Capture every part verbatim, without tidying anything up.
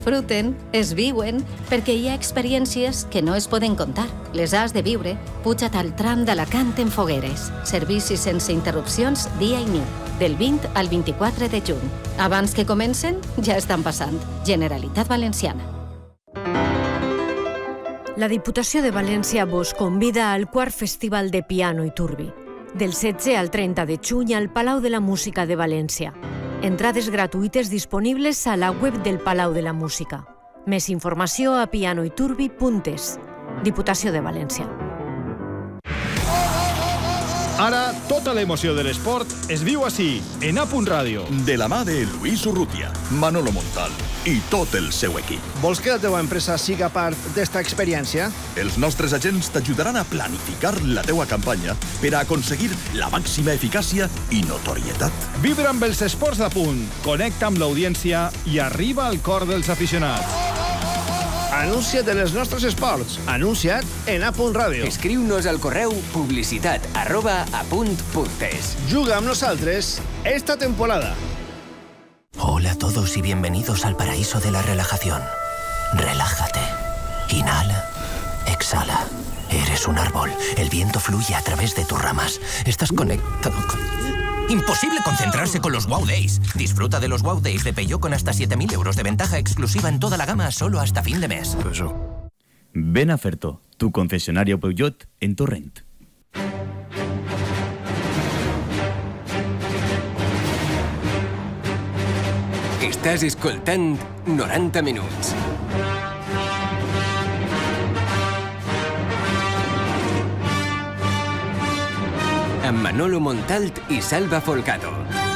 Fruten, es viuen, perquè hi ha experiències que no es poden contar. Les has de viure. Puja't al tram d'Alacant en Fogueres. Servicis sense interrupcions dia i nit, del vint al vint-i-quatre de juny. Abans que comencen, ja estan passant. Generalitat Valenciana. La Diputació de València vos convida al quart Festival de Piano i Turbi, del setze al trenta de juny al Palau de la Música de València. Entrades gratuïtes disponibles a la web del Palau de la Música. Més informació a pianoiturbi punt es. Diputació de València. Ara, tota l'emoció de l'esport es viu així, en A Punt Ràdio. De la mà de Luis Urrutia, Manolo Montal i tot el seu equip. Vols que la teva empresa siga part d'esta experiència? Els nostres agents t'ajudaran a planificar la teua campanya per a aconseguir la màxima eficàcia i notorietat. Vibra amb els esports d'A Punt, connecta amb l'audiència i arriba al cor dels aficionats. Anuncia't en els nostres esports. Anuncia't en A Punt Ràdio. Escriu-nos al correu publicitat arroba apunt punt es. Juga amb nosaltres esta temporada. Hola a todos y bienvenidos al paraíso de la relajación. Relájate. Inhala. Exhala. Eres un árbol. El viento fluye a través de tus ramas. Estás conectado con... Imposible concentrarse con los Wow Days. Disfruta de los Wow Days de Peugeot con hasta siete mil euros de ventaja exclusiva en toda la gama solo hasta fin de mes. Ven a Ferto, tu concesionario Peugeot en Torrent. Estàs escoltant noranta minuts. Amb Manolo Montalt i Salva Folgado.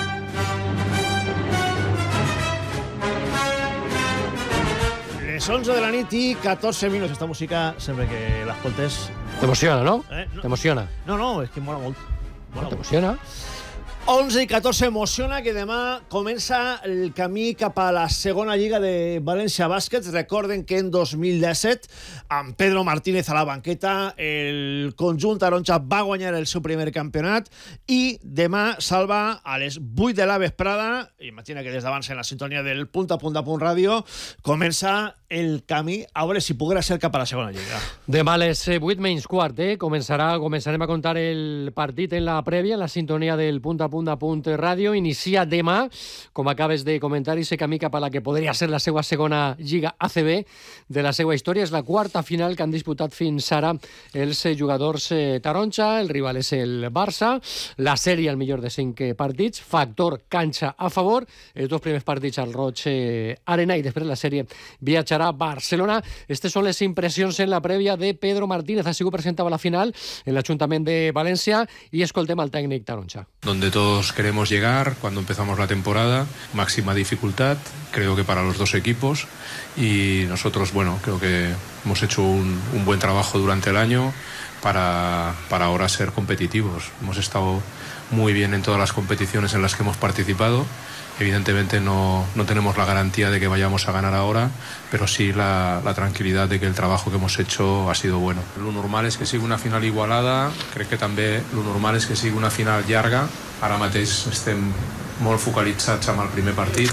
Les onze de la nit i catorze minuts. Esta música, sempre que l'escoltes... T'emociona, no? Eh? no? T'emociona? No, no, és que mola molt. Mola no, t'emociona? onze i catorze emociona que demà comença el camí cap a la segona lliga de València Bàsquet. Recorden que en dos mil disset, amb Pedro Martínez a la banqueta, el conjunt taronja va guanyar el seu primer campionat i demà, Salva, a les vuit de la vesprada, imagina que des d'abans en la sintonia del Punt a Punt a Punt Ràdio, comença el camí a veure si poguera ser cap a la segona lliga. Demà a les vuit menys quart, eh? Començarà, començarem a contar el partit en la prèvia, en la sintonia del Punt a Punt a Punt Ràdio. Inicia demà, com acabes de comentar, i se camí cap a la que podria ser la seva segona lliga A C B de la seva història. És la quarta final que han disputat fins ara els jugadors taronja. El rival és el Barça. La sèrie al millor de cinc partits. Factor canxa a favor. Els dos primers partits al Roig Arena i després la sèrie viatjarà a Barcelona. Aquestes són les impressions en la prèvia de Pedro Martínez. Ha sigut presentava la final en l'Ajuntament de València i escoltem al tècnic taronja. Donde todos queremos llegar cuando empezamos la temporada, máxima dificultad, creo que para los dos equipos, y nosotros, bueno, creo que hemos hecho un, un buen trabajo durante el año para, para ahora ser competitivos. Hemos estado muy bien en todas las competiciones en las que hemos participado. Evidentemente no, no tenemos la garantía de que vayamos a ganar ahora, pero sí la, la tranquilidad de que el trabajo que hemos hecho ha sido bueno. Lo normal és que sigui una final igualada, crec que també lo normal és que sigui una final llarga. Ara mateix estem molt focalitzats amb el primer partit,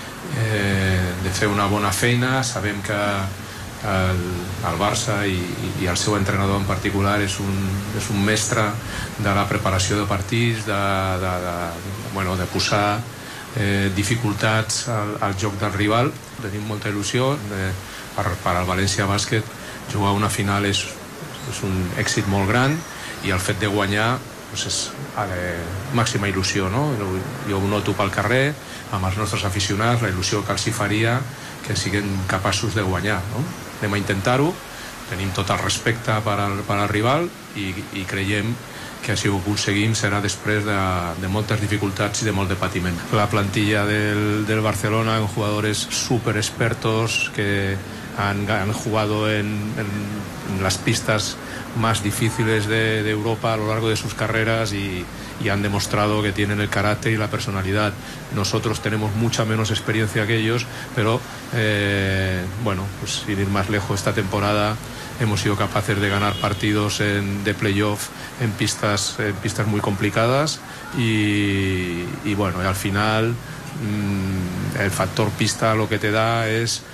eh, de fer una bona feina. Sabem que el, el Barça i, i el seu entrenador en particular és un, és un mestre de la preparació de partits, de, de, de, bueno, de posar Eh, dificultats al, al joc del rival. Tenim molta il·lusió eh, per, per al València Bàsquet. Jugar una final és, és un èxit molt gran i el fet de guanyar doncs és eh, màxima il·lusió, no? Jo ho noto pel carrer amb els nostres aficionats, la il·lusió que els hi faria que siguin capaços de guanyar, no? Anem a intentar-ho, tenim tot el respecte per al, per al rival i, i creiem que si ho aconseguim serà després de, de moltes dificultats i de molt de patiment. La plantilla del, del Barcelona con jugadores súper expertos que han, han jugado en, en, en las pistas más difíciles de, de Europa a lo largo de sus carreras y, y han demostrado que tienen el carácter y la personalidad. Nosotros tenemos mucha menos experiencia que ellos, pero eh, bueno, pues sin ir más lejos, esta temporada hemos sido capaces de ganar partidos en, de playoff en pistas, en pistas muy complicadas y, y bueno, y al final mmm, el factor pista lo que te da es